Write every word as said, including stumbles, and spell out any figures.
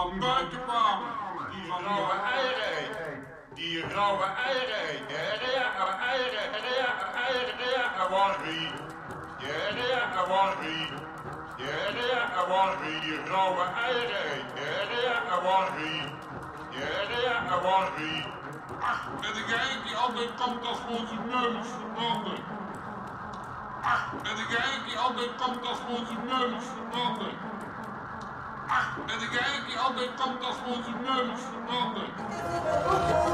van buiten kwamen. Die rauwe eieren eet. Die rauwe eieren eet. Ja, rauwe eieren, ja, eieren, ja, worgie. Ja, ja, worgie. Ja, ja, worgie. Die rauwe eieren eet. Ja, ja, worgie. Ja, ja, worgie. Ach, en de geit die altijd komt als we onze neus verbranden. Ach, en de geit die altijd komt als we onze neus verbranden. Ach, en de geit die altijd komt als we onze neus verbranden.